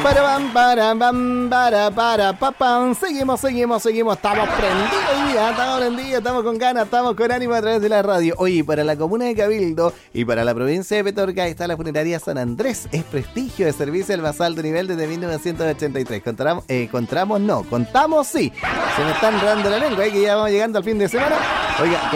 Seguimos. Estamos prendidos, estamos con ganas, estamos con ánimo a través de la radio. Oye, para la comuna de Cabildo y para la provincia de Petorca está la funeraria San Andrés. Es prestigio de servicio al más alto nivel desde 1983. Contamos sí. Se me está enredando la lengua, que ya vamos llegando al fin de semana. Oiga,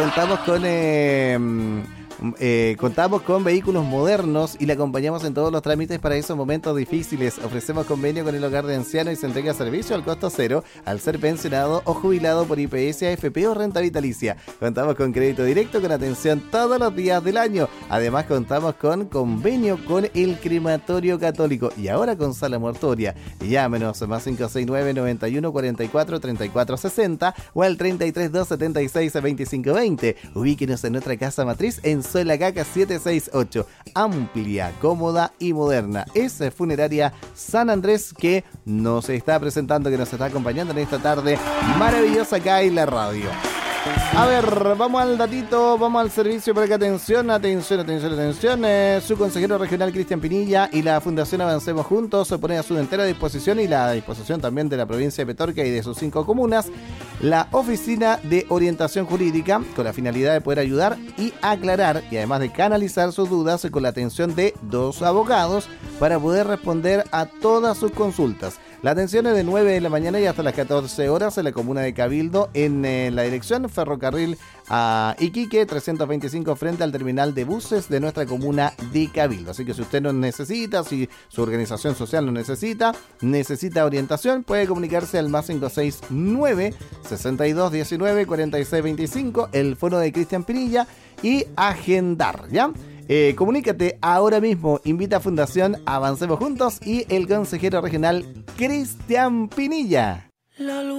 contamos con vehículos modernos y le acompañamos en todos los trámites para esos momentos difíciles. Ofrecemos convenio con el hogar de ancianos y se entrega servicio al costo cero al ser pensionado o jubilado por IPS, AFP o renta vitalicia. Contamos con crédito directo con atención todos los días del año. Además contamos con convenio con el crematorio católico y ahora con sala mortuoria. Llámenos más 569 91 44 34 60 o al 33 276 25 20. Ubíquenos en nuestra casa matriz en Soy la Caca 768, amplia, cómoda y moderna. Es funeraria San Andrés que nos está presentando, que nos está acompañando en esta tarde maravillosa acá en la radio. A ver, vamos al datito, vamos al servicio para que atención. Su consejero regional Cristian Pinilla y la Fundación Avancemos Juntos se ponen a su entera disposición y la disposición también de la provincia de Petorca y de sus 5 comunas, la Oficina de Orientación Jurídica, con la finalidad de poder ayudar y aclarar y además de canalizar sus dudas con la atención de 2 abogados para poder responder a todas sus consultas. La atención es de 9 de la mañana y hasta las 14 horas en la comuna de Cabildo, en la dirección Ferrocarril a Iquique 325 frente al terminal de buses de nuestra comuna de Cabildo. Así que si usted nos necesita, si su organización social lo necesita orientación, puede comunicarse al más 569 62 19 46 25, el fono de Cristian Pinilla, y agendar, ¿ya? Comunícate ahora mismo, invita a Fundación Avancemos Juntos y el consejero regional Cristian Pinilla.